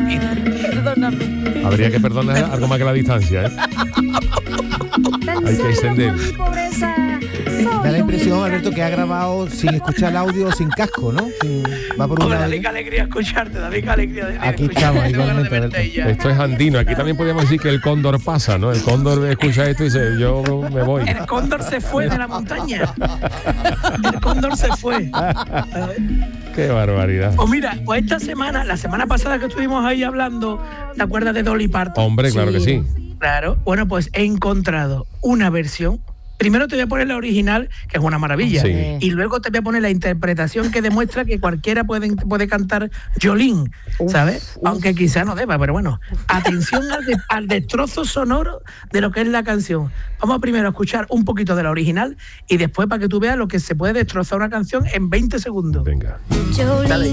Perdóname. Habría que perdonar algo más que la distancia, ¿eh? Hay que extender. Da la impresión, Alberto, que ha grabado sin escuchar el audio, sin casco, ¿no? Va por una. Dale, qué alegría escucharte, dale, qué alegría. Aquí estamos, igualmente, Alberto. Esto es andino. Aquí también podríamos decir que el cóndor pasa, ¿no? El cóndor escucha esto y dice, yo me voy. El cóndor se fue de la montaña. El cóndor se fue. Qué barbaridad. Pues mira, pues esta semana, la semana pasada que estuvimos ahí hablando, ¿te acuerdas de Dolly Parton? Hombre, claro que sí. Claro. Bueno, pues he encontrado una versión. Primero te voy a poner la original, que es una maravilla, Sí. y luego te voy a poner la interpretación que demuestra que cualquiera puede cantar Jolene, ¿sabes? Aunque quizá no deba, pero bueno. Atención al destrozo sonoro de lo que es la canción. Vamos primero a escuchar un poquito de la original y después para que tú veas lo que se puede destrozar una canción en 20 segundos. Venga. Dale.